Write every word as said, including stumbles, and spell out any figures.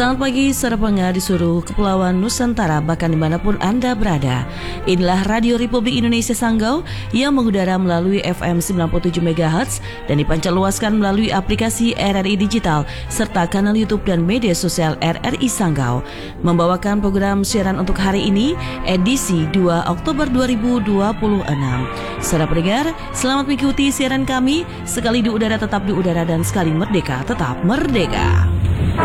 Selamat pagi, saudara pendengar di seluruh kepulauan Nusantara, bahkan dimanapun Anda berada. Inilah Radio Republik Indonesia Sanggau yang mengudara melalui F M sembilan puluh tujuh megahertz dan dipancarluaskan melalui aplikasi R R I Digital serta kanal YouTube dan media sosial R R I Sanggau. Membawakan program siaran untuk hari ini, edisi dua Oktober dua ribu dua puluh enam. Saudara pendengar, selamat mengikuti siaran kami. Sekali di udara tetap di udara dan sekali merdeka tetap merdeka.